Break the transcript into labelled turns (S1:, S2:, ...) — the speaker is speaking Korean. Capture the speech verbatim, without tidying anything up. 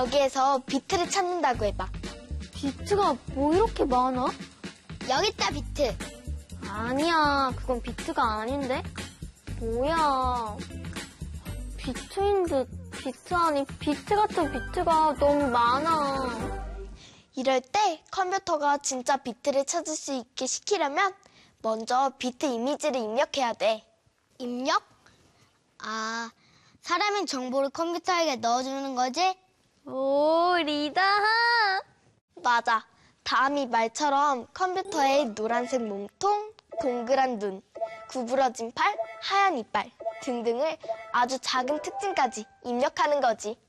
S1: 여기에서 비트를 찾는다고 해봐.
S2: 비트가 뭐 이렇게 많아?
S1: 여기 있다, 비트.
S2: 아니야, 그건 비트가 아닌데? 뭐야. 비트인 듯 비트 아니 비트 같은 비트가 너무 많아.
S1: 이럴 때 컴퓨터가 진짜 비트를 찾을 수 있게 시키려면 먼저 비트 이미지를 입력해야 돼. 입력? 아, 사람의 정보를 컴퓨터에게 넣어주는 거지?
S2: 오, 리다하!
S1: 맞아. 다음이 말처럼 컴퓨터에 노란색 몸통, 동그란 눈, 구부러진 팔, 하얀 이빨 등등을 아주 작은 특징까지 입력하는 거지.